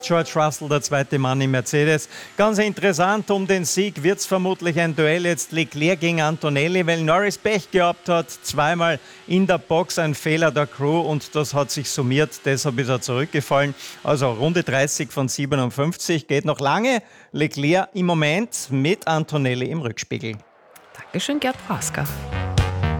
George Russell, der zweite Mann im Mercedes. Ganz interessant, um den Sieg wird es vermutlich ein Duell jetzt Leclerc gegen Antonelli, weil Norris Pech gehabt hat, zweimal in der Box ein Fehler der Crew und das hat sich summiert, deshalb ist er zurückgefallen. Also Runde 30 von 57, geht noch lange. Leclerc im Moment mit Antonelli im Rückspiegel. Dankeschön, Gerd Prasker.